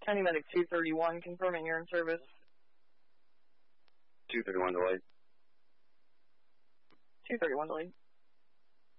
County Medic 231, confirming you're in service. 231 delayed. 231 delayed.